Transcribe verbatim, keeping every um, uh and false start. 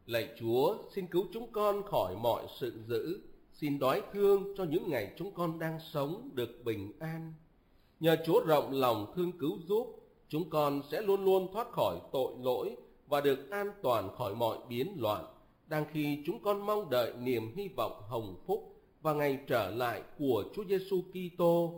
Lạy Chúa, xin cứu chúng con khỏi mọi sự dữ, xin đói thương cho những ngày chúng con đang sống được bình an. Nhờ Chúa rộng lòng thương cứu giúp, chúng con sẽ luôn luôn thoát khỏi tội lỗi và được an toàn khỏi mọi biến loạn, đang khi chúng con mong đợi niềm hy vọng hồng phúc và ngày trở lại của Chúa Giêsu Kitô